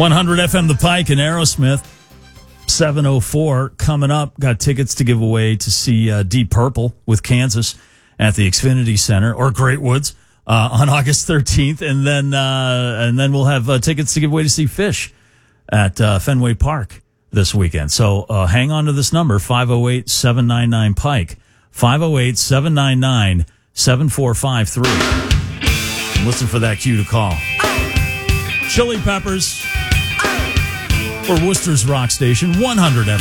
100 FM The Pike and Aerosmith. 7:04 coming up. Got tickets to give away to see Deep Purple with Kansas at the Xfinity Center or Great Woods on August 13th, and then we'll have tickets to give away to see Fish at Fenway Park this weekend. So hang on to this number, 508-799-PIKE, 508-799-7453. Listen for that cue to call. Chili Peppers for Worcester's Rock Station, 100 FM.